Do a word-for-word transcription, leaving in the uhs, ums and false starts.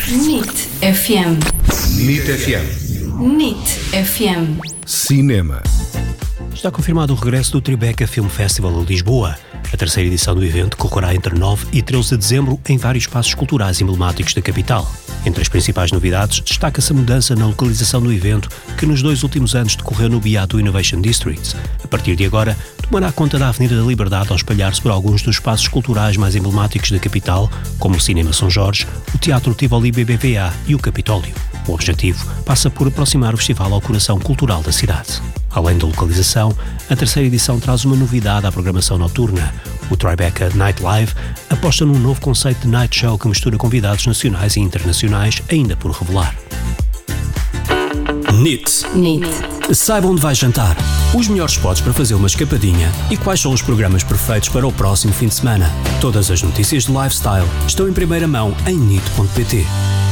N I T F M. N I T F M. N I T F M. Cinema. Está confirmado o regresso do Tribeca Film Festival a Lisboa. A terceira edição do evento correrá entre nove e treze de dezembro em vários espaços culturais emblemáticos da capital. Entre as principais novidades, destaca-se a mudança na localização do evento, que nos dois últimos anos decorreu no Beato Innovation District. A partir de agora, tomará conta da Avenida da Liberdade ao espalhar-se por alguns dos espaços culturais mais emblemáticos da capital, como o Cinema São Jorge, o Teatro Tivoli B B V A e o Capitólio. O objetivo passa por aproximar o festival ao coração cultural da cidade. Além da localização, a terceira edição traz uma novidade à programação noturna. O Tribeca Night Live aposta num novo conceito de night show que mistura convidados nacionais e internacionais, ainda por revelar. N I T. N I T. Saiba onde vai jantar, os melhores spots para fazer uma escapadinha e quais são os programas perfeitos para o próximo fim de semana. Todas as notícias de lifestyle estão em primeira mão em N I T ponto P T.